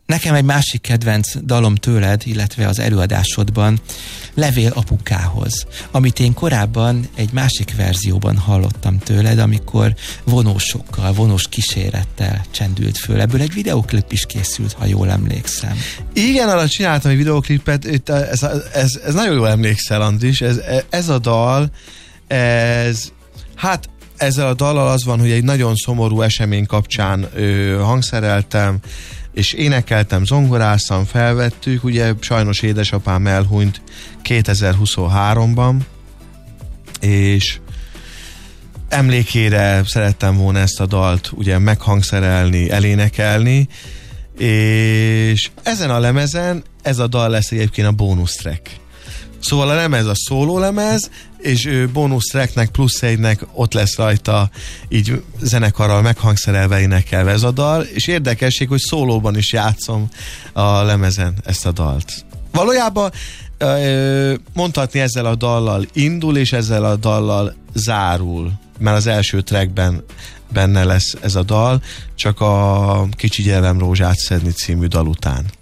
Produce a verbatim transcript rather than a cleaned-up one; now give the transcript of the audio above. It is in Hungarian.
Nekem egy másik kedvenc dalom tőled, illetve az előadásodban Levél apukához, amit én korábban egy másik verzióban hallottam tőled, amikor vonósokkal, vonós kísérettel csendült föl. Ebből egy videóklip is készült, ha jól emlékszem. Igen, arra csináltam egy videóklipet, ez, ez, ez nagyon jól emlékszel, Andris, ez, ez a dal, ez, hát ezzel a dallal az van, hogy egy nagyon szomorú esemény kapcsán ö, hangszereltem, és énekeltem, zongoráztam, felvettük, ugye sajnos édesapám elhunyt kétezer-huszonháromban, és emlékére szerettem volna ezt a dalt ugye meghangszerelni, elénekelni, és ezen a lemezen ez a dal lesz egyébként a bónusz track. Szóval a lemez a szóló lemez, és bónusz tracknek plusz egynek ott lesz rajta így zenekarral meghangszerelve, énekelve ez a dal, és érdekesség, hogy szólóban is játszom a lemezen ezt a dalt. Valójában mondhatni ezzel a dallal indul, és ezzel a dallal zárul, mert az első trackben benne lesz ez a dal, csak a Kicsi gyerem rózsát szedni című dal után.